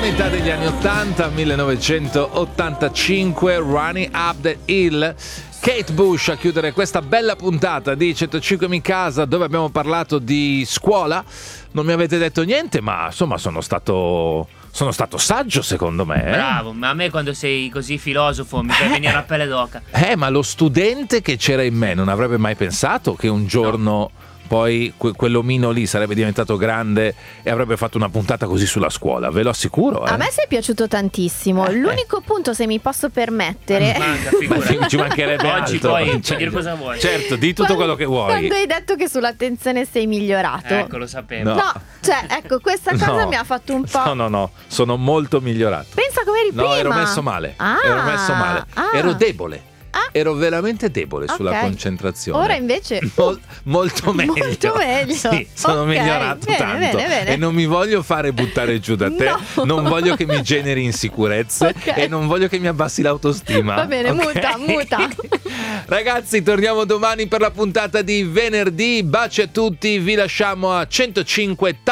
metà degli anni 80, 1985, Running Up the Hill. Kate Bush a chiudere questa bella puntata di 105 in casa, dove abbiamo parlato di scuola. Non mi avete detto niente, ma insomma sono stato saggio, secondo me. Bravo, ma a me quando sei così filosofo mi fai venire la pelle d'oca. Ma lo studente che c'era in me non avrebbe mai pensato che un giorno poi quell'omino lì sarebbe diventato grande e avrebbe fatto una puntata così sulla scuola, ve lo assicuro. A me sei piaciuto tantissimo. L'unico punto, se mi posso permettere, ci mancherebbe oggi altro. puoi dire cosa vuoi. Certo, di tutto quello che vuoi. Quando hai detto che sull'attenzione sei migliorato. Ecco, lo sapevo. No, cioè, ecco, questa cosa mi ha fatto un po'. No, sono molto migliorato. Pensa come eri prima. No, ero messo male. Ero debole. Ero veramente debole sulla concentrazione. Ora invece molto meglio. Molto meglio. Sì, sono migliorato tanto. Bene. E non mi voglio fare buttare giù da te. No. Non voglio che mi generi insicurezze. E non voglio che mi abbassi l'autostima. Va bene, muta. Ragazzi, torniamo domani per la puntata di venerdì. Baci a tutti, vi lasciamo a 105